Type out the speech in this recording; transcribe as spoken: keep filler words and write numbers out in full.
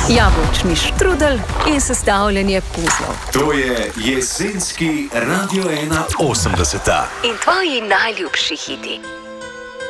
jabolčni štrudel in sestavljanje puzlov. To je jesenski Radio ena osemdeseta. In tvoji najljubši hiti.